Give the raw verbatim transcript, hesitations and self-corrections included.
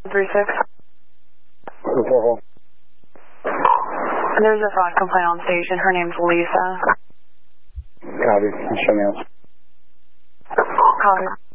three six. two four four. There's a fraud complaint on station. Her name's Lisa. Copy. Show me else. Copy.